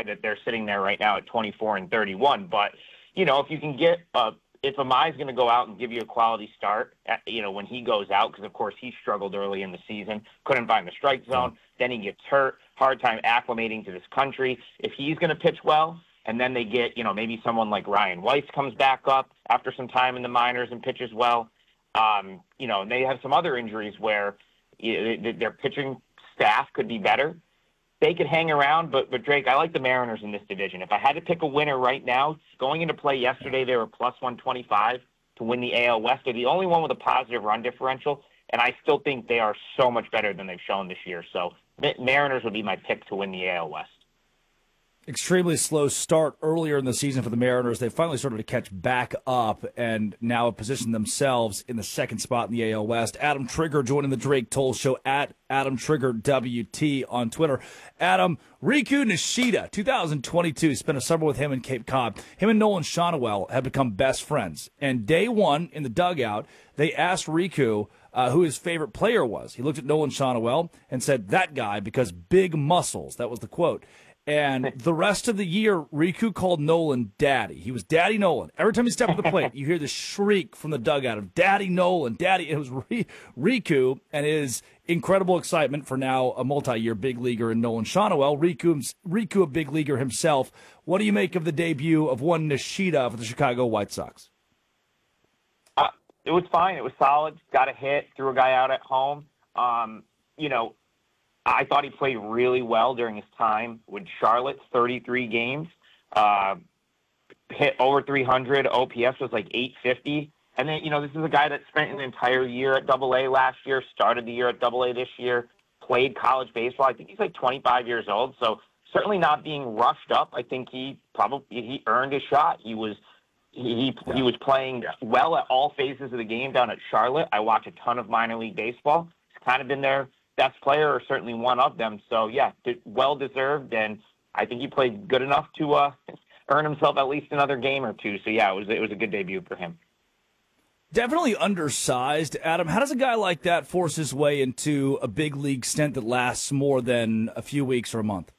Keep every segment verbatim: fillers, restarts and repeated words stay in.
why that they're sitting there right now at twenty-four and thirty-one. But, you know, if you can get uh, if Amai's going to go out and give you a quality start, at, you know, when he goes out, because, of course, he struggled early in the season, couldn't find the strike zone, then he gets hurt, hard time acclimating to this country. If he's going to pitch well, and then they get, you know, maybe someone like Ryan Weiss comes back up after some time in the minors and pitches well, um, you know, and they have some other injuries where you know, their pitching staff could be better. They could hang around, but, but Drake, I like the Mariners in this division. If I had to pick a winner right now, going into play yesterday, they were plus one twenty-five to win the A L West. They're the only one with a positive run differential, and I still think they are so much better than they've shown this year. So Mariners would be my pick to win the A L West. Extremely slow start earlier in the season for the Mariners. They finally started to catch back up and now have positioned themselves in the second spot in the A L West. Adam Trigger joining the Drake Toll Show at Adam Trigger W T on Twitter. Adam, Riku Nishida, two thousand twenty-two, spent a summer with him in Cape Cod. Him and Nolan Shonowell have become best friends. And day one in the dugout, they asked Riku uh, who his favorite player was. He looked at Nolan Shonowell and said, "That guy, because big muscles." That was the quote. And the rest of the year, Riku called Nolan Daddy. He was Daddy Nolan. Every time he stepped at the plate, you hear the shriek from the dugout of Daddy Nolan, Daddy. It was Riku and his incredible excitement for now a multi-year big leaguer in Nolan Shonowell. Riku, Riku, a big leaguer himself. What do you make of the debut of one Nishida for the Chicago White Sox? Uh, it was fine. It was solid. Got a hit, threw a guy out at home. Um, you know, I thought he played really well during his time with Charlotte, thirty-three games, uh, hit over three hundred. O P S was like eight fifty. And then, you know, this is a guy that spent an entire year at Double A last year, started the year at Double A this year, played college baseball. I think he's like twenty-five years old, so certainly not being rushed up. I think he probably he earned his shot. He was he he, he was playing well at all phases of the game down at Charlotte. I watch a ton of minor league baseball. He's kind of been there. Best player, or certainly one of them. So, yeah, well deserved, and I think he played good enough to uh, earn himself at least another game or two. So, yeah, it was it was a good debut for him. Definitely undersized. Adam, how does a guy like that force his way into a big league stint that lasts more than a few weeks or a month?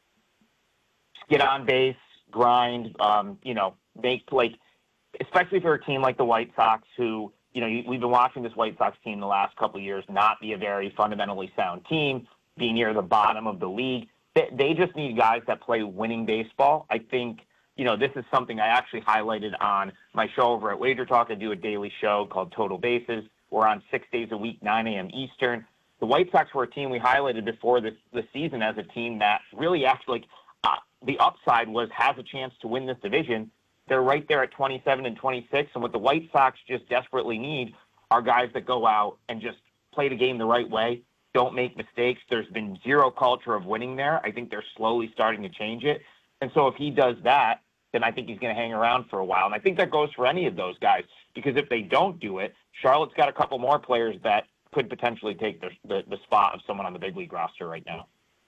Get on base, grind, um, you know, make, like, especially for a team like the White Sox who – you know, we've been watching this White Sox team the last couple of years not be a very fundamentally sound team, be near the bottom of the league. They, they just need guys that play winning baseball. I think, you know, this is something I actually highlighted on my show over at Wager Talk. I do a daily show called Total Bases. We're on six days a week, nine a.m. Eastern. The White Sox were a team we highlighted before this, the season as a team that really actually, like, uh, the upside was has a chance to win this division. They're right there at twenty-seven and twenty-six, and what the White Sox just desperately need are guys that go out and just play the game the right way, don't make mistakes. There's been zero culture of winning there. I think they're slowly starting to change it. And so if he does that, then I think he's going to hang around for a while. And I think that goes for any of those guys, because if they don't do it, Charlotte's got a couple more players that could potentially take the, the, the spot of someone on the big league roster right now.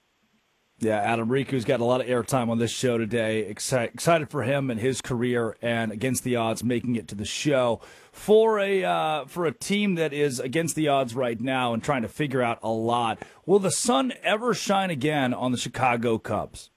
Yeah, Adam Riku's got a lot of airtime on this show today. Exci- excited for him and his career, and against the odds, making it to the show for a uh, for a team that is against the odds right now and trying to figure out a lot. Will the sun ever shine again on the Chicago Cubs?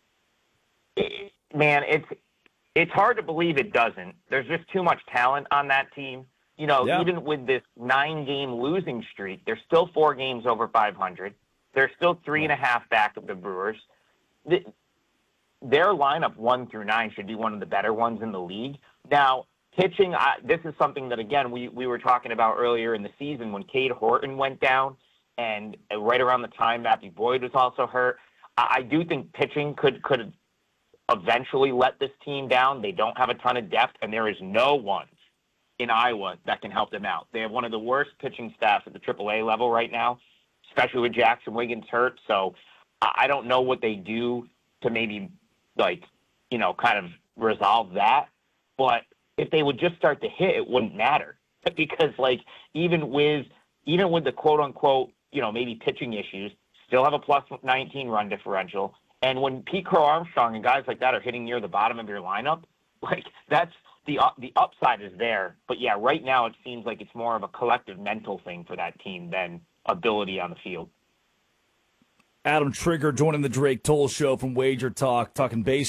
Man, it's it's hard to believe it doesn't. There's just too much talent on that team. You know, yeah. Even with this nine-game losing streak, they're still four games over five hundred. They're still three and a half back of the Brewers. The, their lineup one through nine should be one of the better ones in the league. Now, pitching, I, this is something that, again, we, we were talking about earlier in the season when Cade Horton went down, and right around the time Matthew Boyd was also hurt. I, I do think pitching could could eventually let this team down. They don't have a ton of depth, and there is no one in Iowa that can help them out. They have one of the worst pitching staffs at the triple A level right now, especially with Jackson Wiggins hurt. So I don't know what they do to maybe, like, you know, kind of resolve that. But if they would just start to hit, it wouldn't matter. Because, like, even with even with the quote-unquote, you know, maybe pitching issues, still have a plus nineteen run differential. And when Pete Crow Armstrong and guys like that are hitting near the bottom of your lineup, like, that's the, uh, the upside is there. But, yeah, right now it seems like it's more of a collective mental thing for that team than ability on the field. Adam Trigger joining the Drake Toll Show from Wager Talk, talking baseball.